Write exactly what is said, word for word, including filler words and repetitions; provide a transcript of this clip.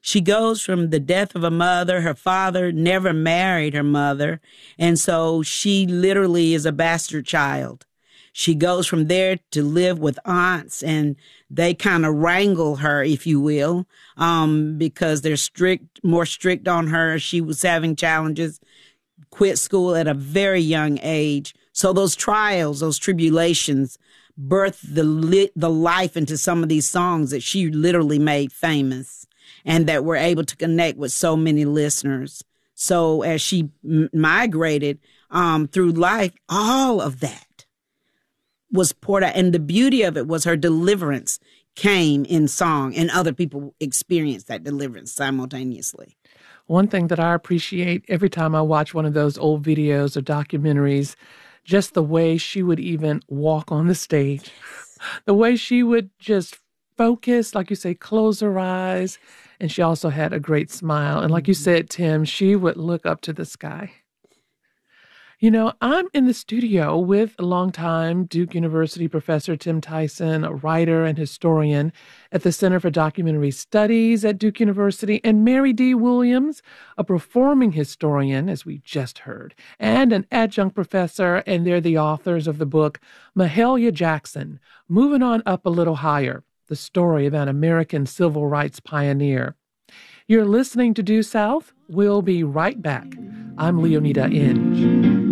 she goes from the death of a mother. Her father never married her mother. And so she literally is a bastard child. She goes from there to live with aunts, and they kind of wrangle her, if you will, um, because they're strict, more strict on her. She was having challenges, quit school at a very young age. So those trials, those tribulations, birthed the lit, the life into some of these songs that she literally made famous and that were able to connect with so many listeners. So as she m- migrated um, through life, all of that was poured out. And the beauty of it was her deliverance came in song, and other people experienced that deliverance simultaneously. One thing that I appreciate every time I watch one of those old videos or documentaries, just the way she would even walk on the stage, the way she would just focus, like you say, close her eyes. And she also had a great smile. And like you said, Tim, she would look up to the sky. You know, I'm in the studio with a longtime Duke University professor, Tim Tyson, a writer and historian at the Center for Documentary Studies at Duke University, and Mary D. Williams, a performing historian, as we just heard, and an adjunct professor, and they're the authors of the book Mahalia Jackson, Moving On Up a Little Higher, the story of an American civil rights pioneer. You're listening to Due South. We'll be right back. I'm Leonida Inge.